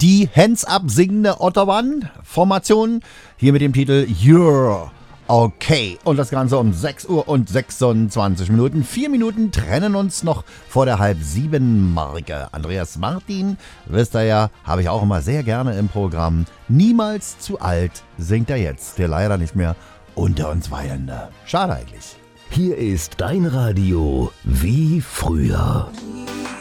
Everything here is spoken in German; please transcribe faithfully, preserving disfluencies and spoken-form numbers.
Die Hands-Up singende Otterwan-Formation. Hier mit dem Titel You're Okay. Und das Ganze um sechs Uhr und sechsundzwanzig Minuten. Vier Minuten trennen uns noch vor der halb sieben Marke. Andreas Martin, wisst ihr ja, habe ich auch immer sehr gerne im Programm. Niemals zu alt singt er jetzt, der leider nicht mehr unter uns Weilende. Schade eigentlich. Hier ist dein Radio wie früher.